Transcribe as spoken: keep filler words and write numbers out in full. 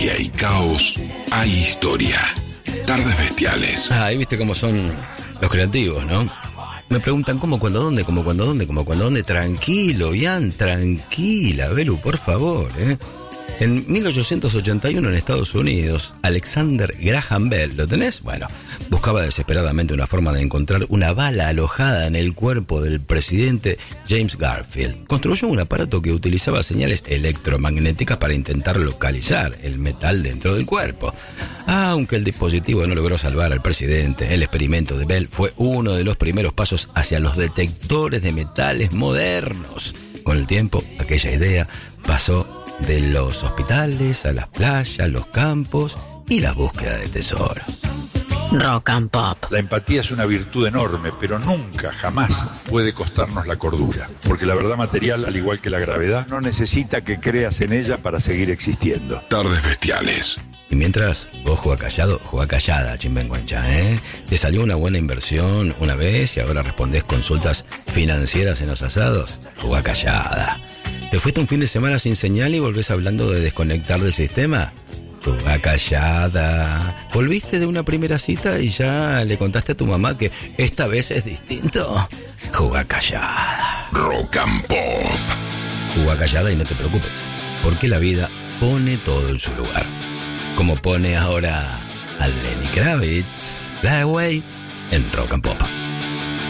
Y hay caos, hay historia. Tardes bestiales. Ah, ahí viste cómo son los creativos, ¿no? Me preguntan cómo, cuándo, dónde, cómo, cuándo, dónde, cómo, cuándo, dónde. Tranquilo, Ian, tranquila, Belu, por favor, ¿eh? En mil ochocientos ochenta y uno en Estados Unidos, Alexander Graham Bell, ¿lo tenés? Bueno, buscaba desesperadamente una forma de encontrar una bala alojada en el cuerpo del presidente James Garfield. Construyó un aparato que utilizaba señales electromagnéticas para intentar localizar el metal dentro del cuerpo. Aunque el dispositivo no logró salvar al presidente, el experimento de Bell fue uno de los primeros pasos hacia los detectores de metales modernos. Con el tiempo, aquella idea pasó de los hospitales a las playas, los campos y la búsqueda de tesoros. Rock and Pop. La empatía es una virtud enorme, pero nunca, jamás puede costarnos la cordura. Porque la verdad material, al igual que la gravedad, no necesita que creas en ella para seguir existiendo. Tardes bestiales. Y mientras vos jugás callado, jugá callada, chimbenguancha, ¿eh? Te salió una buena inversión una vez y ahora respondés consultas financieras en los asados. Jugá callada. ¿Te fuiste un fin de semana sin señal y volvés hablando de desconectar del sistema? Jugá callada. ¿Volviste de una primera cita y ya le contaste a tu mamá que esta vez es distinto? Jugá callada. Rock and Pop. Jugá callada y no te preocupes, porque la vida pone todo en su lugar. Como pone ahora a Lenny Kravitz, Fly Away, en Rock and Pop.